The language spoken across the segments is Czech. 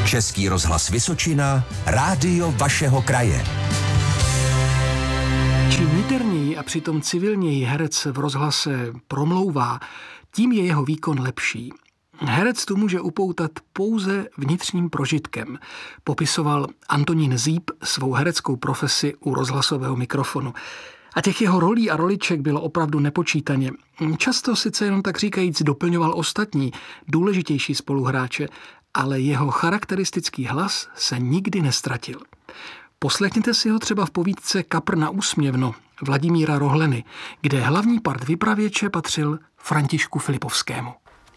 Český rozhlas Vysočina, rádio vašeho kraje. Čím niterněji a přitom civilněji herec v rozhlase promlouvá, tím je jeho výkon lepší. Herec tu může upoutat pouze vnitřním prožitkem, popisoval Antonín Zíp svou hereckou profesi u rozhlasového mikrofonu. A těch jeho rolí a roliček bylo opravdu nepočítaně. Často sice jenom tak říkajíc doplňoval ostatní, důležitější spoluhráče, ale jeho charakteristický hlas se nikdy nestratil. Poslechněte si ho třeba v povídce Kapr na úsměvno Vladimíra Rohleny, kde hlavní part vypravěče patřil Františku Filipovskému.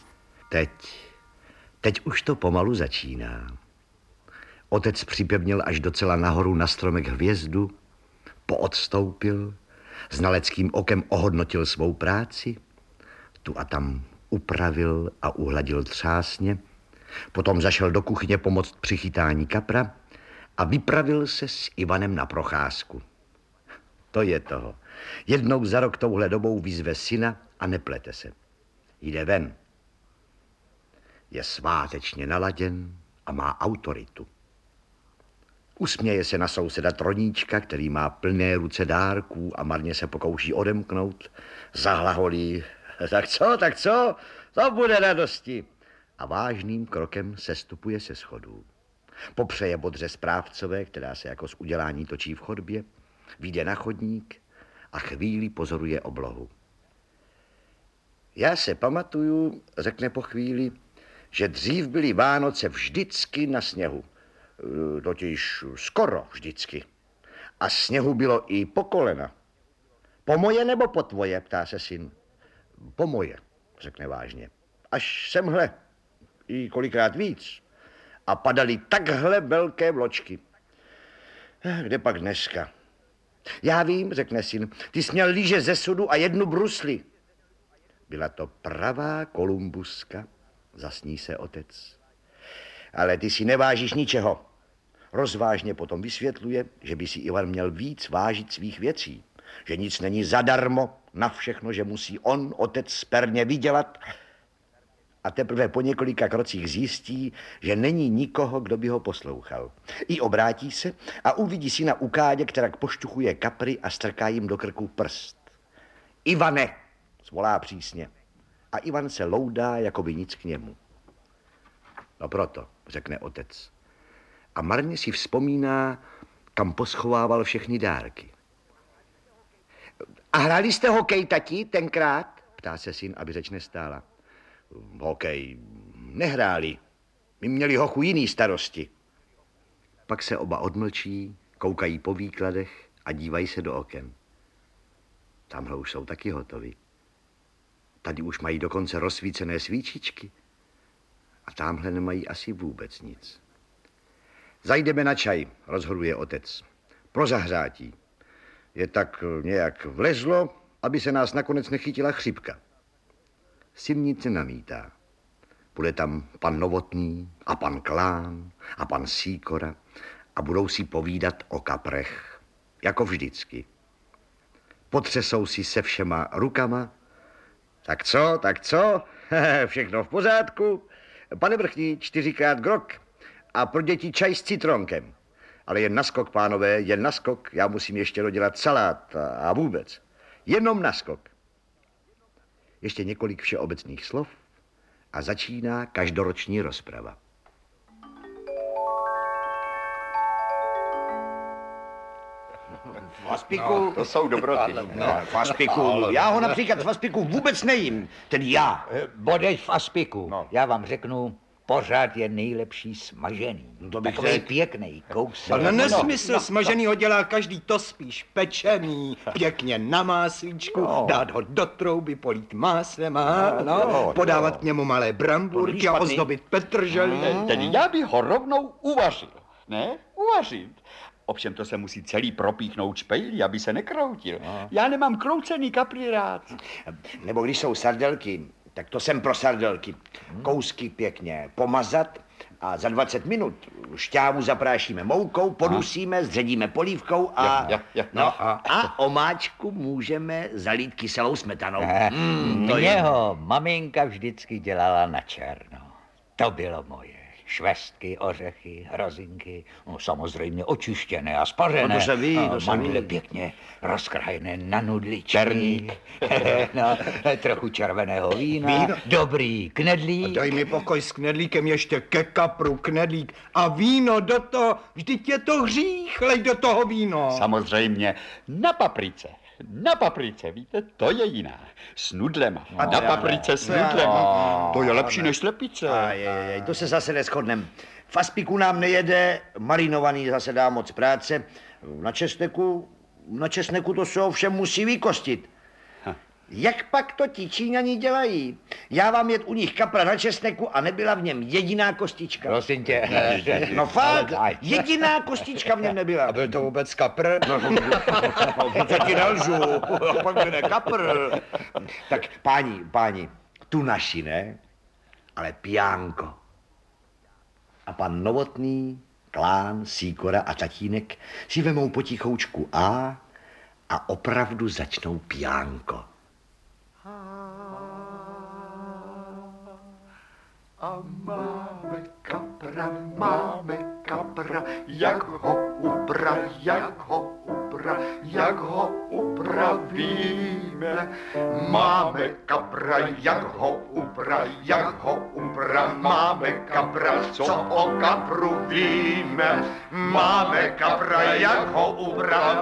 Teď už to pomalu začíná. Otec připevnil až docela nahoru na stromek hvězdu, poodstoupil, znaleckým okem ohodnotil svou práci, tu a tam upravil a uhladil třásně, potom zašel do kuchyně pomoct při chytání kapra a vypravil se s Ivanem na procházku. To je toho. Jednou za rok touhle dobou vyzve syna a neplete se. Jde ven. Je svátečně naladěn a má autoritu. Usměje se na souseda Troníčka, který má plné ruce dárků a marně se pokouší odemknout. Zahlaholí. Tak co? To bude radosti. A vážným krokem sestupuje se schodů. Popřeje bodře správcové, která se jako z udělání točí v chodbě, vyjde na chodník a chvíli pozoruje oblohu. Já se pamatuju, řekne po chvíli, že dřív byly Vánoce vždycky na sněhu. Totiž skoro vždycky. A sněhu bylo i po kolena. Po moje nebo po tvoje, ptá se syn. Po moje, řekne vážně. Až semhle, i kolikrát víc. A padaly takhle velké vločky. Kde pak dneska? Já vím, řekne syn, ty jsi měl líže ze sudu a jednu brusli. Byla to pravá kolumbuska, zasní se otec. Ale ty si nevážíš ničeho. Rozvážně potom vysvětluje, že by si Ivan měl víc vážit svých věcí. Že nic není zadarmo, na všechno, že musí on, otec, sperně vydělat. A teprve po několika krocích zjistí, že není nikoho, kdo by ho poslouchal. I obrátí se a uvidí syna u kádě, která pošťuchuje kapry a strká jim do krku prst. Ivane, zvolá přísně. A Ivan se loudá, jako by nic k němu. No proto, řekne otec. A marně si vzpomíná, kam poschovával všechny dárky. A hráli jste hokej, tati, tenkrát? Ptá se syn, aby řeč nestála. Hokej nehráli. My měli hochu jiný starosti. Pak se oba odmlčí, koukají po výkladech a dívají se do oken. Tamhle už jsou taky hotovi. Tady už mají dokonce rozsvícené svíčičky. A tamhle nemají asi vůbec nic. Zajdeme na čaj, rozhoduje otec. Pro zahřátí. Je tak nějak vlezlo, aby se nás nakonec nechytila chřipka. Syn nic nenamítá. Bude tam pan Novotný a pan Klán a pan Sýkora a budou si povídat o kaprech, jako vždycky. Potřesou si se všema rukama. Tak co? Všechno v pořádku. Pane Vrchní, 4krát grog a pro děti čaj s citronkem. Ale jen naskok, pánové, jen naskok. Já musím ještě dodělat salát a vůbec. Jenom naskok. Ještě několik všeobecných slov a začíná každoroční rozprava. Faspiku. No, to jsou dobroty. Faspiku. Já ho například faspiku vůbec nejím. Tedy já. Bodeš v aspiku. No. Já vám řeknu, pořád je nejlepší smažený. To bych Takový řekl. pěkný kousek. Ale nesmysl, smaženýho dělá každý, to spíš pečený. Pěkně na máslíčku, dát ho do trouby, polít máslem a podávat k němu malé bramburky a ozdobit petrželí. Tedy já bych ho rovnou uvařil. Ne? Uvařit. Ovšem to se musí celý propíchnout špejlí, aby se nekroutil. Já nemám kroucený kapry rád. Nebo když jsou sardelky, tak to jsem pro sardelky. Kousky pěkně pomazat a za 20 minut šťávu zaprášíme moukou, podusíme, zředíme polívkou a... A omáčku můžeme zalít kyselou smetanou. Mě ho maminka vždycky dělala na černo. To bylo moje. švestky, ořechy, hrozinky, no, samozřejmě očištěné a spařené. No to se ví, to se mandle ví. pěkně rozkrajené na nudličky. Perník. No, trochu červeného vína, Víno. dobrý knedlík. Daj mi pokoj s knedlíkem, ještě ke kapru knedlík a víno do toho, vždyť je to hřích, lej do toho víno. Samozřejmě na paprice. Na paprice, víte, to je jiná. S nudlema. Na paprice s nudlema. To je lepší než slepice. Ajajaj, to se zase neshodnem. V aspiku nám nejede, marinovaný zase dá moc práce. Na česneku to se ovšem musí vykostit. Jak pak to ti Číňani dělají? Já vám jet u nich kapra na česneku a nebyla v něm jediná kostička. Prosím tě. No fakt, jediná kostička v něm nebyla. A byl to vůbec kapr? Co ti nelžu, pak bude kapr. Tak páni, tu naši, ne? Ale pijánko. A pan Novotný, Klán, Sýkora a tatínek si vemou potichoučku a opravdu začnou pijánko. A máme kapra, jak ho upravíme. Máme kapra, jak ho máme kapra, co o kapru víme. Máme kapra, jak ho